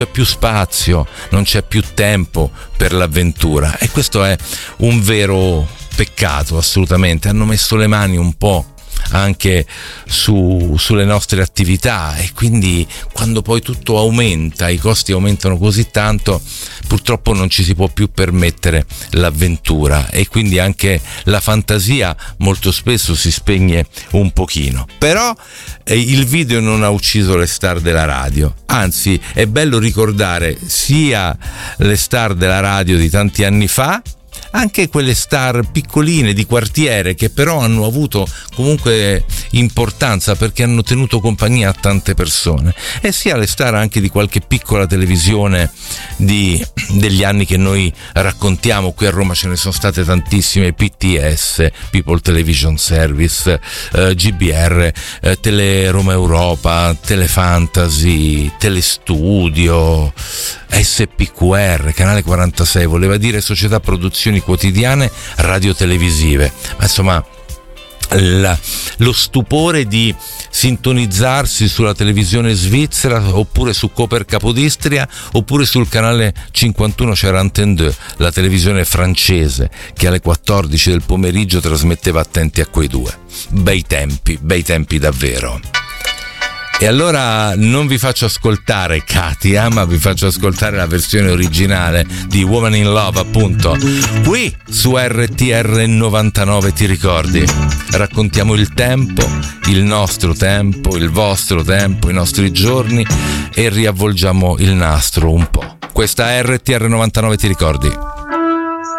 c'è più spazio, non c'è più tempo per l'avventura, e questo è un vero peccato, assolutamente. Hanno messo le mani un po' anche sulle nostre attività, e quindi quando poi tutto aumenta, i costi aumentano così tanto, purtroppo non ci si può più permettere l'avventura, e quindi anche la fantasia molto spesso si spegne un pochino. Però il video non ha ucciso le star della radio, anzi è bello ricordare sia le star della radio di tanti anni fa, anche quelle star piccoline di quartiere che però hanno avuto comunque importanza perché hanno tenuto compagnia a tante persone, e sia le star anche di qualche piccola televisione degli anni che noi raccontiamo. Qui a Roma ce ne sono state tantissime: PTS, People Television Service, GBR, Tele Roma Europa, Telefantasy, Telestudio, SPQR, Canale 46, voleva dire Società Produzioni Quotidiane Radio-Televisive. Ma insomma, lo stupore di sintonizzarsi sulla televisione svizzera, oppure su Coper Capodistria, oppure sul canale 51 c'era Antenne 2, la televisione francese, che alle 14 del pomeriggio trasmetteva Attenti a quei due. Bei tempi davvero. E allora non vi faccio ascoltare Katia, ma vi faccio ascoltare la versione originale di Woman in Love, appunto, qui su RTR 99, ti ricordi? Raccontiamo il tempo, il nostro tempo, il vostro tempo, i nostri giorni, e riavvolgiamo il nastro un po'. Questa è RTR 99, ti ricordi?